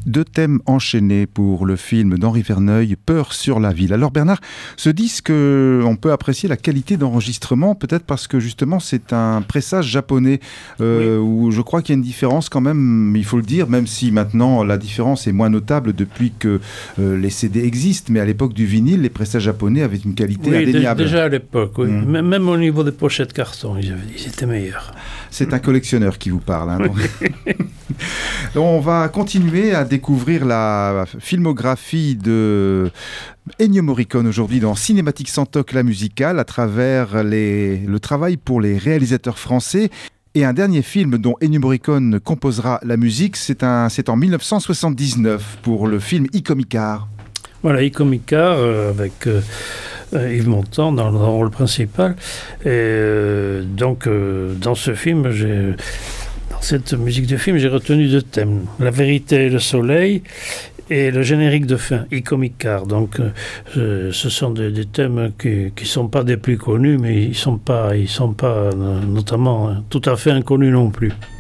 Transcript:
Deux thèmes enchaînés pour le film d'Henri Verneuil, Peur sur la ville. Alors Bernard, ce disque, on peut apprécier la qualité d'enregistrement, peut-être parce que justement c'est un pressage japonais, où je crois qu'il y a une différence quand même, il faut le dire, même si maintenant la différence est moins notable depuis que les CD existent, mais à l'époque du vinyle, les pressages japonais avaient une qualité indéniable. Déjà à l'époque, oui. Même au niveau des pochettes carton, ils étaient meilleurs. C'est un collectionneur qui vous parle. Hein, donc. On va continuer à découvrir la filmographie de Ennio Morricone aujourd'hui dans Cinématique Santoc, la musicale, à travers le travail pour les réalisateurs français. Et un dernier film dont Ennio Morricone composera la musique, c'est en 1979 pour le film Icôme-Icare. Voilà, Icôme-Icare avec Yves Montand dans le rôle principal. Et donc, dans ce film, dans cette musique de film, j'ai retenu deux thèmes. La vérité et le soleil et le générique de fin, Icôme-Icare. Donc, ce sont des thèmes qui ne sont pas des plus connus, mais ils sont pas notamment tout à fait inconnus non plus.